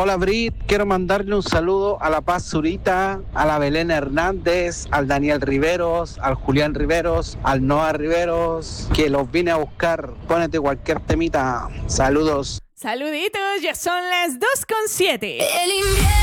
Hola Brit, quiero mandarle un saludo a La Paz Zurita, a la Belén Hernández, al Daniel Riveros, al Julián Riveros, al Noah Riveros, que los vine a buscar. Pónete cualquier temita. Saludos. Saluditos, ya son las 2:07.